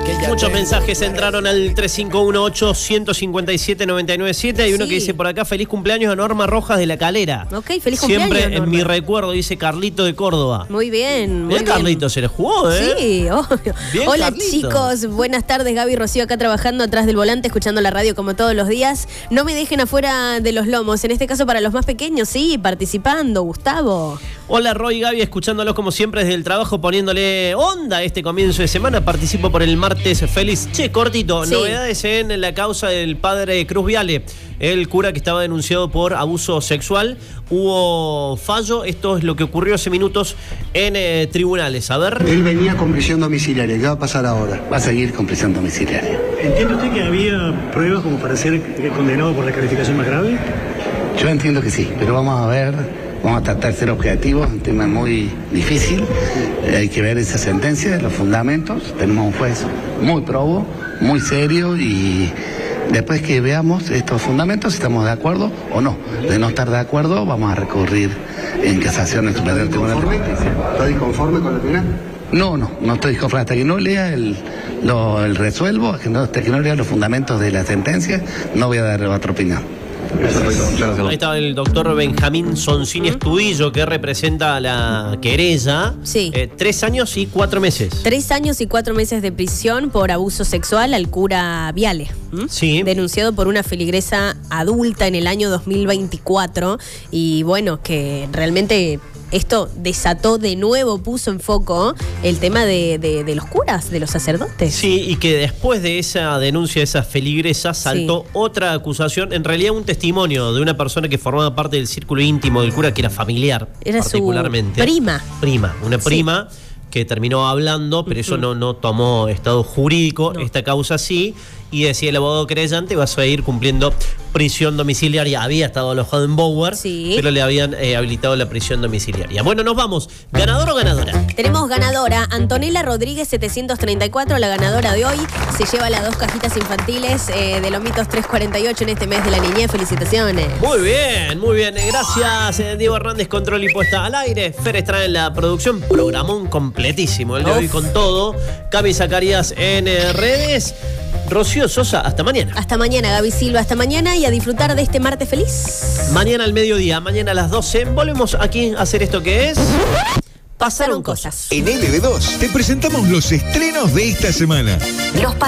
Muchos mensajes entraron al 3518-157-997. Hay uno que dice por acá: feliz cumpleaños a Norma Rojas de La Calera. Ok, feliz cumpleaños, siempre en Norma. mi recuerdo, dice Carlito de Córdoba. Muy bien, muy bien. Carlito se le jugó, ¿eh? Sí, obvio. Bien, hola, Carlito. chicos, buenas tardes. Gaby y Rocío acá trabajando atrás del volante, escuchando la radio como todos los días. No me dejen afuera de los lomos, en este caso para los más pequeños, sí, participando. Gustavo. Hola, Roy y Gaby, escuchándolos como siempre desde el trabajo, poniéndole onda a este comienzo de semana. Participo por el martes feliz. Che, cortito, Sí. novedades en la causa del padre Cruz Viale, el cura que estaba denunciado por abuso sexual. Hubo fallo, esto es lo que ocurrió hace minutos en tribunales. A ver. Él venía con prisión domiciliaria. ¿Qué va a pasar ahora? Va a seguir con prisión domiciliaria. ¿Entiende usted que había pruebas como para ser condenado por la calificación más grave? Yo entiendo que sí, pero vamos a ver, vamos a tratar de ser objetivos, un tema muy difícil. Hay que ver esa sentencia, los fundamentos. Tenemos un juez muy probo, muy serio, y después que veamos estos fundamentos, si estamos de acuerdo o no. De no estar de acuerdo, vamos a recurrir en casación al Superior Tribunal de Justicia. ¿Estoy conforme con la pena? No estoy conforme. Hasta que no lea el resuelvo, hasta que no lea los fundamentos de la sentencia, no voy a dar otra opinión. Ahí estaba el doctor Benjamín Soncini Estudillo, que representa a la querella. Sí. 3 años y 4 meses. 3 años y 4 meses de prisión por abuso sexual al cura Viale. Sí. Denunciado por una feligresa adulta en el año 2024. Y bueno, que realmente esto desató de nuevo, puso en foco el tema de los curas, de los sacerdotes. Sí, y que después de esa denuncia, de esa feligresa, saltó otra acusación, en realidad un testimonio de una persona que formaba parte del círculo íntimo del cura, que era familiar, Era particularmente. su prima. Una prima que terminó hablando, pero eso no tomó estado jurídico, esta causa sí, y decía el abogado querellante: vas a ir cumpliendo prisión domiciliaria. Había estado alojado en Bower, pero le habían habilitado la prisión domiciliaria. Bueno, nos vamos. ¿Ganador o ganadora? Tenemos ganadora, Antonella Rodríguez 734, la ganadora de hoy. Se lleva las 2 cajitas infantiles de Lomitos 348 en este mes de la niñez. Felicitaciones. Muy bien, muy bien. Gracias, Diego Hernández, control y puesta al aire. Fer Estrada en la producción. Programón completísimo el de hoy con todo. Cami Zacarías en redes. Rocío Sosa, hasta mañana. Hasta mañana, Gaby Silva, hasta mañana, y a disfrutar de este martes feliz. Mañana al mediodía, mañana a las 12, volvemos aquí a hacer esto que es... Pasaron cosas. En LB2 te presentamos los estrenos de esta semana. Los